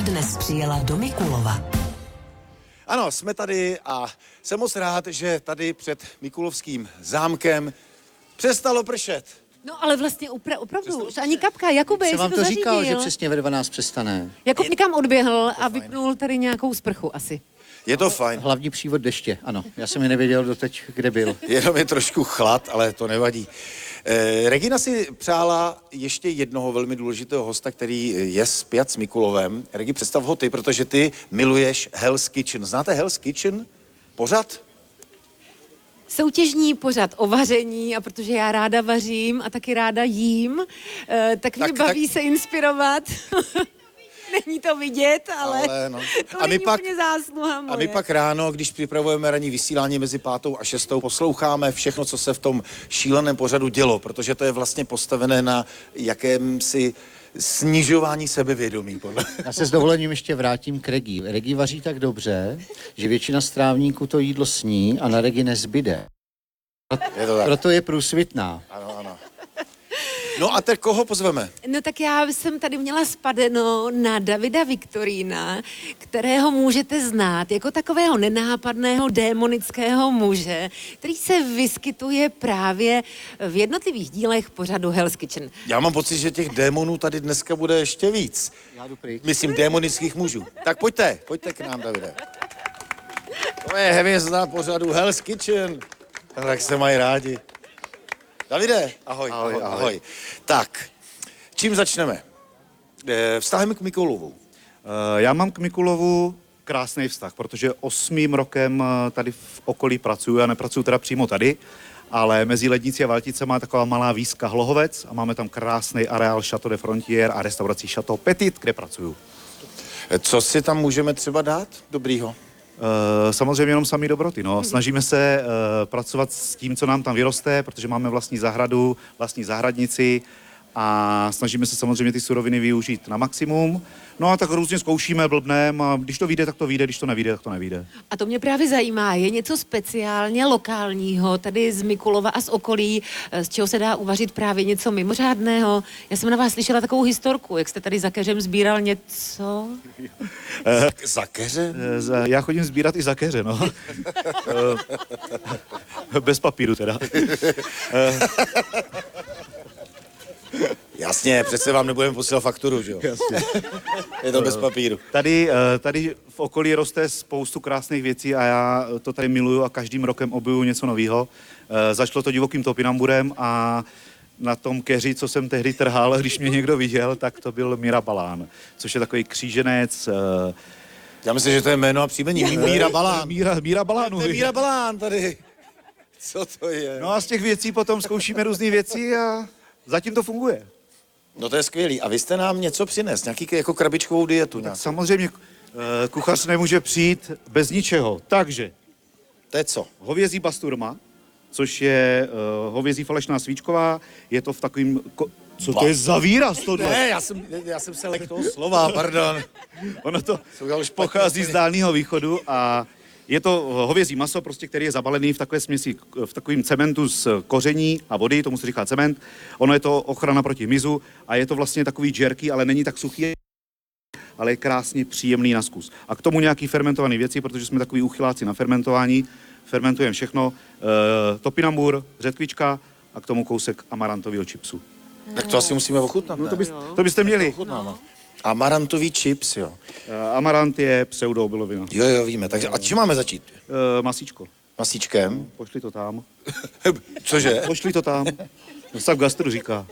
dnes přijela do Mikulova. Ano, jsme tady a jsem moc rád, že tady před Mikulovským zámkem přestalo pršet. No ale vlastně opravdu, už ani kapka. Jakube, Jsem jestli vám to to zařídil. říkal, že přesně ve 12 přestane. Jakub někam odběhl a vypnul tady nějakou sprchu asi. Je to fajn. Hlavní přívod deště, ano. Já jsem ji nevěděl doteď, kde byl. Jenom je trošku chlad, ale to nevadí. Regina si přála ještě jednoho velmi důležitého hosta, který je spjat s Mikulovem. Regi, představ ho ty, protože ty miluješ Hell's Kitchen. Znáte Hell's Kitchen? Pořad? Soutěžní pořad o vaření a protože já ráda vařím a taky ráda jím, tak mě baví se inspirovat. Není to vidět, ale no. to není úplně zásluha moje. A my pak ráno, když připravujeme ranní vysílání mezi 5. a 6. posloucháme všechno, co se v tom šíleném pořadu dělo, protože to je vlastně postavené na jakémsi snižování sebevědomí. Já se s dovolením ještě vrátím k Regi. Regi vaří tak dobře, že většina strávníků to jídlo sní a na Regi nezbyde. Je to tak. Proto je průsvitná. Ano, ano. No a teď koho pozveme? No tak já jsem tady měla spadeno na Davida Viktorína, kterého můžete znát jako takového nenápadného démonického muže, který se vyskytuje právě v jednotlivých dílech pořadu Hell's Kitchen. Já mám pocit, že těch démonů tady dneska bude ještě víc. Já jdu pryč. Myslím démonických mužů. Tak pojďte k nám, Davide. To je hvězda pořadu Hell's Kitchen. Tak se mají rádi. Davide, ahoj. Tak, čím začneme? Vztahem k Mikulovu. Já mám k Mikulovu krásný vztah, protože 8. rokem tady v okolí pracuju. Já nepracuju teda přímo tady, ale mezi Lednicí a Valtice má taková malá výska Hlohovec a máme tam krásný areál Chateau de Frontier a restaurací Chateau Petit, kde pracuju. Co si tam můžeme třeba dát dobrýho? Samozřejmě jenom samý dobroty. No. Snažíme se pracovat s tím, co nám tam vyroste, protože máme vlastní zahradu, vlastní zahradnici a snažíme se samozřejmě ty suroviny využít na maximum. No a tak různě zkoušíme, blbnem a když to vyjde, tak to vyjde, když to nevyjde, tak to nevyjde. A to mě právě zajímá, je něco speciálně lokálního tady z Mikulova a z okolí, z čeho se dá uvařit právě něco mimořádného? Já jsem na vás slyšela takovou historku, jak jste tady za keřem sbíral něco? Za keře? Já chodím sbírat i za keře, no. Bez papíru teda. Jasně, přece vám nebudeme posílat fakturu, že jo? Jasně. Je to bez papíru. Tady v okolí roste spoustu krásných věcí a já to tady miluju a každým rokem objevuju něco nového. Začalo to divokým topinamburem a na tom keři, co jsem tehdy trhal, když mě někdo viděl, tak to byl Mirabalán, což je takový kříženec. Já myslím, že to je jméno a příjmení. Míra Balán. Míra Balánů. To je Míra Balán tady. Co to je? No a z těch věcí potom zkoušíme různé věci a zatím to funguje. No to je skvělý. A vy jste nám něco přines, nějaký jako krabičkovou dietu. Tak samozřejmě kuchař nemůže přijít bez ničeho. Takže to je co? Hovězí basturma, což je hovězí falešná svíčková. Je to v takovým... Co to je za výraz tohle? Ne, já jsem se lekl toho slova, pardon. Ono to pochází z Dálného východu a je to hovězí maso, prostě, který je zabalený v takové směsi, v takovém cementu z koření a vody, tomu se říká cement. Ono je to ochrana proti hmyzu a je to vlastně takový jerky, ale není tak suchý, ale je krásně příjemný na zkus. A k tomu nějaký fermentované věci, protože jsme takový uchyláci na fermentování. Fermentujeme všechno. Topinambur, řetkvička a k tomu kousek amarantového chipsu. Tak to asi musíme ochutnat, no, to byste měli. Amarantový chips, jo. Amarant je pseudoobilovina. Jo, víme. Takže a čím máme začít? Masíčko. Masíčkem? Pošli to tam. Cože? Pošli to tam. To se v gastru říká.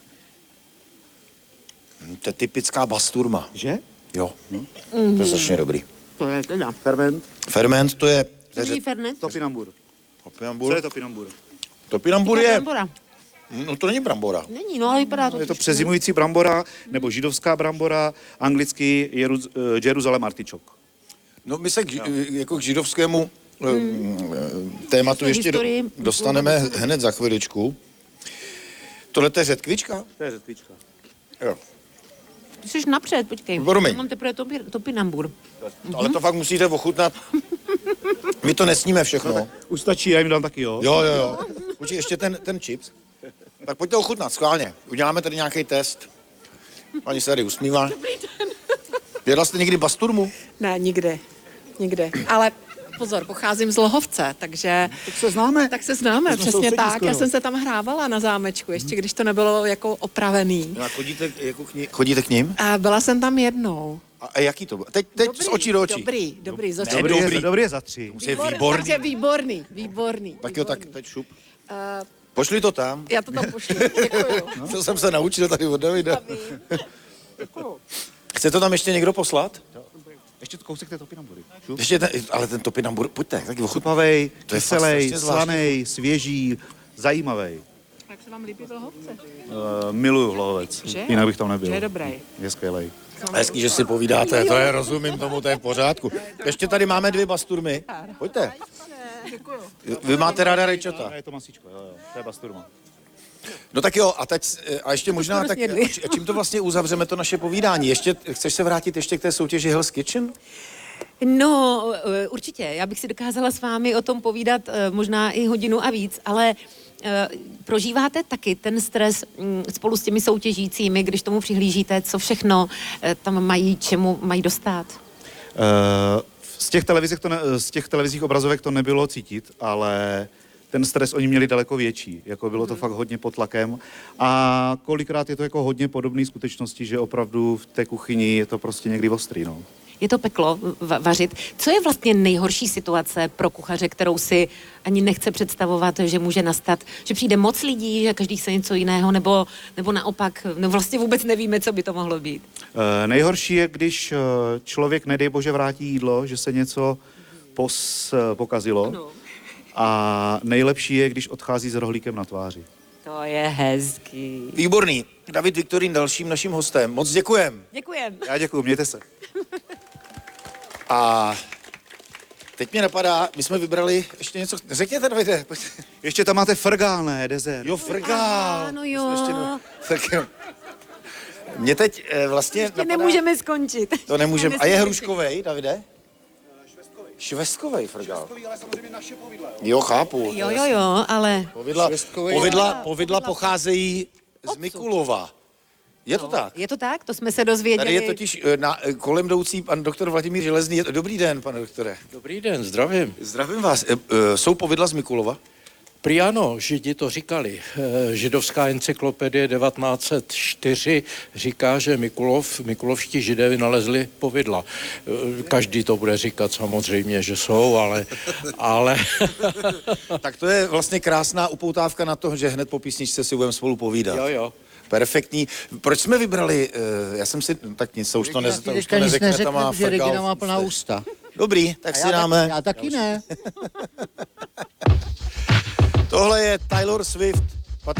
To je typická basturma. Že? Jo. To je strašně dobrý. To je teda. Ferment. Ferment, to je... Ferment? Topinambur. Topinambur? Co je topinambur? Topinambur je... Brambora. No to není brambora. Není, no ale vypadá to. Je to přezimující brambora, nebo židovská brambora, anglicky Jerusalem artičok. No my se jako k židovskému tématu ještě dostaneme hned za chviličku. Tohle je řetkvička? To je řetkvička. Jo. Ty jsi napřed, počkej. Promiň. Mám teprve topinambur. Ale to fakt musíte ochutnat. My to nesníme všechno. No, už stačí, já jim dám taky, jo? Jo. Počkej, ještě ten chips. Tak pojďte ochutnat, schválně. Uděláme tady nějaký test. Pani se tady usmívá. Jedla jste někdy basturmu? Ne, nikdy. Nikdy. Ale pozor, pocházím z Lohovce, takže... Tak se známe. Tak se známe, jsme přesně sousedí tak. skoro. Já jsem se tam hrávala na zámečku, ještě když to nebylo jako opravený. No a chodíte k ním? A byla jsem tam jednou. A jaký to bylo? Teď z očí do očí. Dobrý, z očí. Dobrý je za 3. Musí být výborný. Takže výborný. Tak jo, tak teď šup. Uh, Pošli to tam. já to tam pošlu, děkuju. To jsem se naučil tady od Davida. Chce to tam ještě někdo poslat? Ještě kousek té topinambury. Ještě ale ten topinambur, pojďte, taky ochutnávej. Chutnavej, To je fakt kyselej, strašně zvláštní. slanej, svěží, zajímavej. Jak se vám líbí v Lohovce? Miluju Hlohovec. Že jo? Jinak bych tam nebyl. Že je dobrý. Je skvělej. Hezký, že si povídáte, to je, rozumím tomu, to je v pořádku. Ještě tady máme 2 basturmy. Pojďte. Vy máte ráda rejčata. Je to masíčko, jo, to je basturma. No tak jo, a teď, a ještě možná, tak roznědli. čím to vlastně uzavřeme to naše povídání? Ještě, chceš se vrátit ještě k té soutěži Hell's Kitchen? No, určitě. Já bych si dokázala s vámi o tom povídat možná i hodinu a víc, ale prožíváte taky ten stres spolu s těmi soutěžícími, když tomu přihlížíte, co všechno tam mají, čemu mají dostat? Z těch televizních obrazovek to nebylo cítit, ale ten stres oni měli daleko větší. Jako bylo to fakt hodně pod tlakem. A kolikrát je to jako hodně podobné skutečnosti, že opravdu v té kuchyni je to prostě někdy ostrý, no. Je to peklo vařit. Co je vlastně nejhorší situace pro kuchaře, kterou si ani nechce představovat, že může nastat? Že přijde moc lidí, že každý chce něco jiného, nebo naopak, no vlastně vůbec nevíme, co by to mohlo být. Nejhorší je, když člověk, nedej bože, vrátí jídlo, že se něco pokazilo. Ano. A nejlepší je, když odchází s rohlíkem na tváři. To je hezký. Výborný. David Viktorín dalším naším hostem. Moc děkujem. Děkujem. Já děkuju, mějte se. A teď mě napadá, my jsme vybrali ještě něco, řekněte Davide. Pojďte. Ještě tam máte frgál, ne, dezert. Jo, frgál. Ano, My jo. jsme ještě tak jo. Mě teď vlastně Ještě napadá, nemůžeme skončit. to nemůžeme. Máme A je si- hruškovej, Davide? Švestkovej frgál. Ale samozřejmě naše povidla. Jo, chápu. Jo, ale Povidla pocházejí z Mikulova. Je to tak? je to tak? To jsme se dozvěděli. Tady je totiž kolem jdoucí pan doktor Vladimír Železný. Dobrý den, pane doktore. Dobrý den, zdravím. Zdravím vás. Jsou povidla z Mikulova? Prý ano, Židi to říkali. Židovská encyklopedie 1904 říká, že mikulovští Židé vynalezli povidla. Každý to bude říkat samozřejmě, že jsou, ale Tak to je vlastně krásná upoutávka na to, že hned po písničce si budeme spolu povídat. jo. Perfektní. Proč jsme vybrali, já jsem si, tak nic, to už to neřekne, tam má že Regina frgál. má plná ústa. Dobrý, tak si dáme. Já taky ne. Tohle je Taylor Swift